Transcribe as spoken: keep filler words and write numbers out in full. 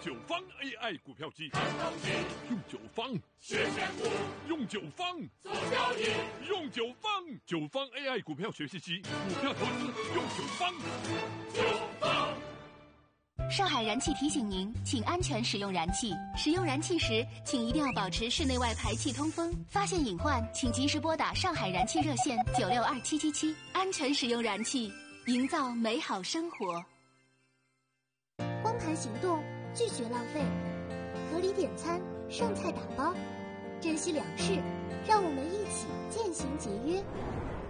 九方 A I 股票机，用九方学选股， 用九方做交易， 用九方九方 A I 股票学习机，股票投资用九方。 九方。 上海燃气提醒您，请安全使用燃气。使用燃气时，请一定要保持室内外排气通风。发现隐患，请及时拨打上海燃气热线九六二七七七，安全使用燃气，营造美好生活。 光盘行动，拒绝浪费，合理点餐，剩菜打包，珍惜粮食，让我们一起渐行节约。